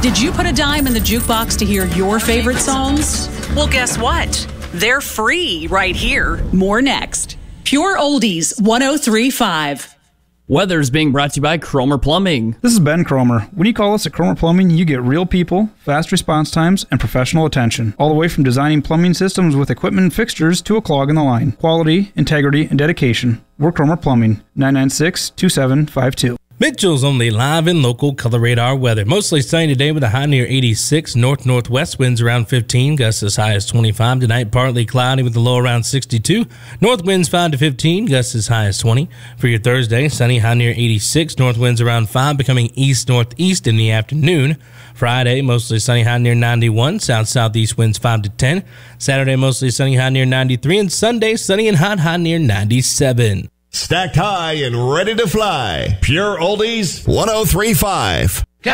Did you put a dime in the jukebox to hear your favorite songs? Well, guess what? They're free right here. More next. Pure Oldies 103.5. Weather's being brought to you by Cromer Plumbing. This is Ben Cromer. When you call us at Cromer Plumbing, you get real people, fast response times, and professional attention. All the way from designing plumbing systems with equipment and fixtures to a clog in the line. Quality, integrity, and dedication. We're Cromer Plumbing. 996-2752. Mitchell's only live and local color radar weather. Mostly sunny today with a high near 86. North-northwest winds around 15. Gusts as high as 25. Tonight, partly cloudy with a low around 62. North winds 5 to 15. Gusts as high as 20. For your Thursday, sunny, high near 86. North winds around 5, becoming east-northeast in the afternoon. Friday, mostly sunny, high near 91. South-southeast winds 5 to 10. Saturday, mostly sunny, high near 93. And Sunday, sunny and hot, high near 97. Stacked high and ready to fly. Pure Oldies 103.5.